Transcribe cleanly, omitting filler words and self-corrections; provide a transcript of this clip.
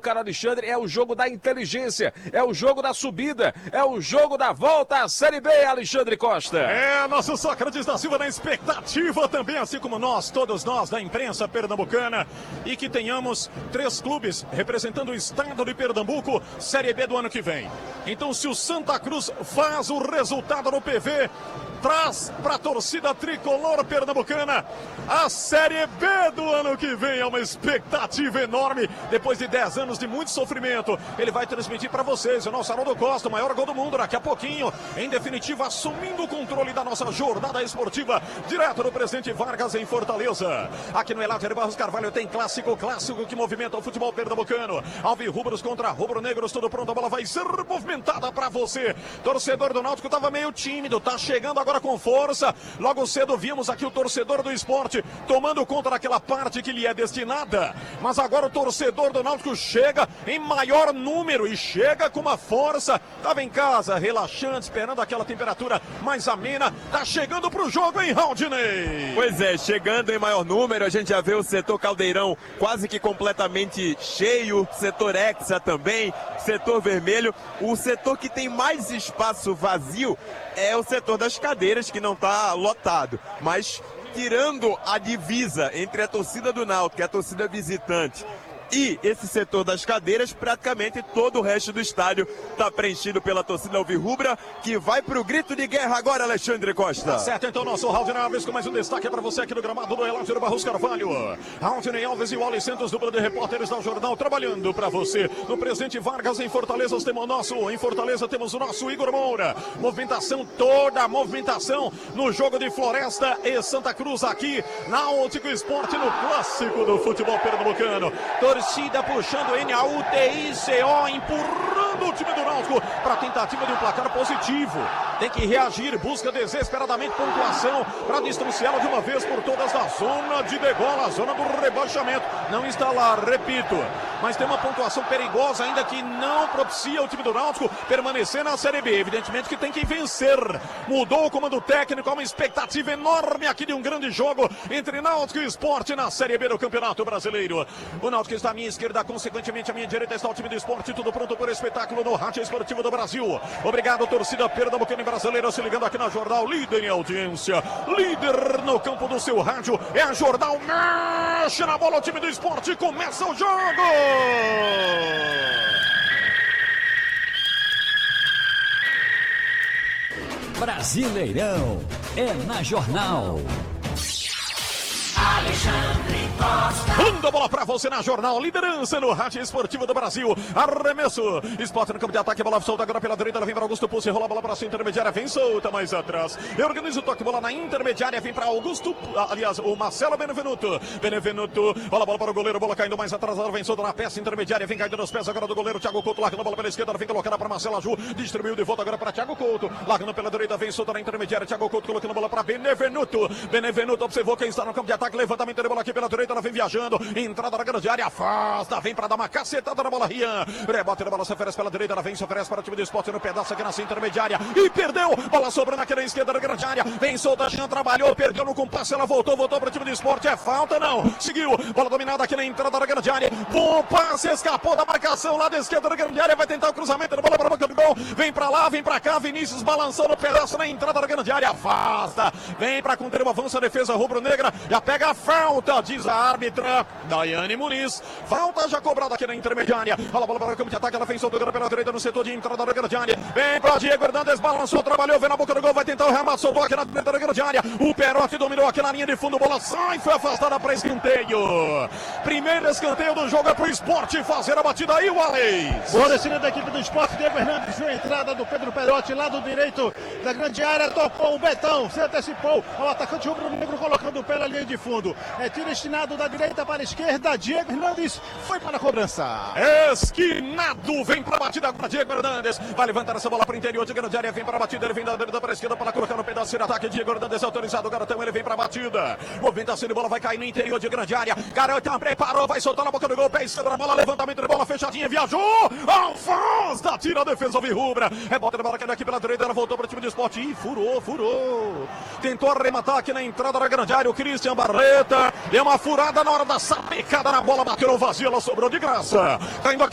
caro Alexandre, é o jogo da inteligência, é o jogo da subida, é o jogo da volta à Série B, Alexandre Costa. É, nosso Sócrates da Silva na expectativa também, assim como nós, todos nós da imprensa pernambucana, e que tenhamos 3 clubes representando o estado de Pernambuco, Série B do ano que vem. Então, se o Santa Cruz faz o resultado no PV, traz para a torcida tricolor pernambucana a Série B do ano que vem. É uma expectativa enorme. Depois de 10 anos de muito sofrimento, ele vai transmitir para vocês o nosso Haroldo Costa, o maior gol do mundo, daqui a pouquinho. Em definitiva, assumindo o controle da nossa jornada esportiva, direto do Presidente Vargas em Fortaleza. Aqui no Eladio de Barros Carvalho tem clássico que movimenta o futebol pernambucano. Alvirrubros contra rubro-negros, tudo pronto, a bola vai ser movimentada para você. Torcedor do Náutico estava meio tímido, tá chegando agora com força. Logo cedo vimos aqui o torcedor do Sport tomando conta daquela parte que lhe é destinada, mas agora o torcedor do Náutico chega em maior número e chega com uma força. Tava em casa, relaxante, esperando aquela temperatura mais amena. Tá chegando pro jogo, hein, Raudinei? Pois é, chegando em maior número, a gente já vê o setor Caldeirão quase que completamente cheio, setor Hexa também, setor vermelho. O setor que tem mais espaço vazio é o setor das cadeiras, que não está lotado, mas tirando a divisa entre a torcida do Náutico e a torcida visitante e esse setor das cadeiras, praticamente todo o resto do estádio está preenchido pela torcida alvirrubra, que vai pro grito de guerra agora, Alexandre Costa. Tá certo, então, nosso Raudinei Alves com mais um destaque para você aqui no gramado do Eladio de Barros Carvalho. Raudinei Alves e o Wally Santos, dupla de repórteres da Jornal, trabalhando para você. No Presidente Vargas, em Fortaleza, temos o nosso Igor Moura. Toda a movimentação no jogo de Floresta e Santa Cruz aqui, Náutico Esporte, no clássico do futebol pernambucano. Torcida puxando NAUTICO, empurrando o time do Náutico para a tentativa de um placar positivo. Tem que reagir, busca desesperadamente pontuação para distanciá-la de uma vez por todas da zona de degola, a zona do rebaixamento. Não está lá, repito, mas tem uma pontuação perigosa ainda que não propicia o time do Náutico permanecer na Série B. Evidentemente que tem que vencer. Mudou o comando técnico, há uma expectativa enorme aqui de um grande jogo entre Náutico e Sport na Série B do Campeonato Brasileiro. O Náutico está à minha esquerda, consequentemente à minha direita está o time do Sport, tudo pronto por espetáculo no Rádio Esportivo do Brasil. Obrigado, torcida pernambucana e brasileira, se ligando aqui na Jornal, líder em audiência, líder no campo do seu rádio, é a Jornal, mexe na bola, o time do Sport, começa o jogo! Brasileirão é na Jornal. Alexandre Costa. Manda a bola pra você na Jornal, liderança no Rádio Esportivo do Brasil. Arremesso, Sport no campo de ataque, bola solta agora pela direita, ela vem para Augusto Pulse, rola a bola para a sua intermediária, vem solta mais atrás. Organiza o toque, bola na intermediária, vem para Augusto, aliás, o Marcelo Benevenuto, rola a bola para o goleiro, bola caindo mais atrás, ela vem solta na peça intermediária, vem caindo nos pés agora do goleiro, Thiago Couto, largando a bola pela esquerda, vem colocando para Marcelo Aju, distribuiu de volta agora para Thiago Couto, largando pela direita, vem solta na intermediária, Thiago Couto colocando a bola para Benevenuto observou quem está no campo de ataque, levantamento de bola aqui pela direita, ela vem viajando, entrada na grande área, afasta, vem para dar uma cacetada na bola, Rian, rebote na bola, se oferece pela direita, ela vem, se oferece para o time do Sport no pedaço aqui na intermediária, e perdeu, bola sobrando aqui na esquerda da grande área, vem solta, Jean trabalhou, perdeu no compasso, ela voltou para o time do Sport, é falta não, seguiu, bola dominada aqui na entrada da grande área, bom passe, escapou da marcação lá da esquerda da grande área, vai tentar o cruzamento da bola para a boca do gol, vem para lá, vem para cá, Vinícius balançando o pedaço na entrada da grande área, afasta, vem para conter o avanço, a defesa rubro-negra, já pega a falta, diz a árbitra Daiane Muniz, falta já cobrada aqui na intermediária, olha a bola para o campo de ataque, ela vem soltando pela direita no setor de entrada da grande área, vem para Diego Hernandes, balançou, trabalhou, vem na boca do gol, vai tentar o remate, soltou aqui na direita da grande área, o Perotti dominou aqui na linha de fundo, bola sai, foi afastada para escanteio, primeiro escanteio do jogo é pro Sport fazer a batida aí, o Alex. Boa descida da equipe do Sport, Diego Hernandes viu a entrada do Pedro Perotti, lado direito da grande área, tocou o Betão, se antecipou ao atacante rubro-negro, colocando o pé na linha de fundo, é tiro estinado da direita para a esquerda, Diego Hernandes foi para a cobrança. Esquinado, vem para a batida agora, Diego Hernandes, vai levantar essa bola para o interior de grande área, vem para a batida, ele vem da direita para a esquerda para colocar no pedaço de ataque, Diego Hernandes autorizado, o garotão, ele vem para a batida, movimentação de bola, vai cair no interior de grande área, garotão preparou, vai soltar na boca do gol, pé esquerda na bola, levantamento de bola, fechadinha, viajou, afasta, tira a defesa alvirrubra, rebote da bola caindo aqui pela direita, ela voltou para o time do Sport e furou, tentou arrematar aqui na entrada da grande área, o Christian Barreta, deu uma furada na hora da sapecada na bola, bateu no vazio, ela sobrou de graça, caindo aqui